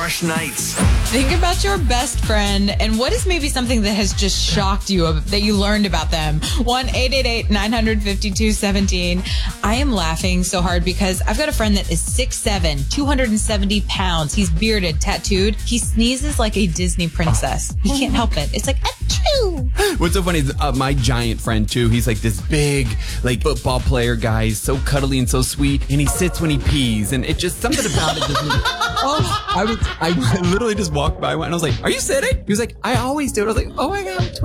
Crush Nights. Think about your best friend and what is maybe something that has just shocked you that you learned about them. 1-888-900-5217. I am laughing so hard because I've got a friend that is 6'7", 270 pounds. He's bearded, tattooed. He sneezes like a Disney princess. He can't help it. It's like, achoo. What's so funny is my giant friend, too, he's like this big, like, football player guy. He's so cuddly and so sweet, and he sits when he pees, and it just, something about it doesn't... I literally just walked by and I was like, are you sitting? He was like, I always do it. I was like, oh my God,